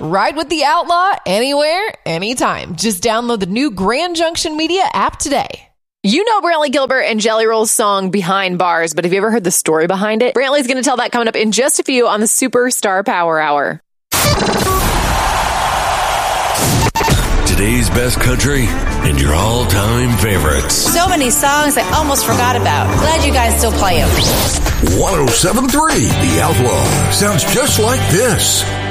Ride with the Outlaw anywhere, anytime. Just download the new Grand Junction Media app today. You know Brantley Gilbert and Jelly Roll's song Behind Bars, but have you ever heard the story behind it? Brantley's going to tell that coming up in just a few on the Superstar Power Hour. Today's best country and your all-time favorites. So many songs I almost forgot about. Glad you guys still play them. 107.3 The Outlaw sounds just like this.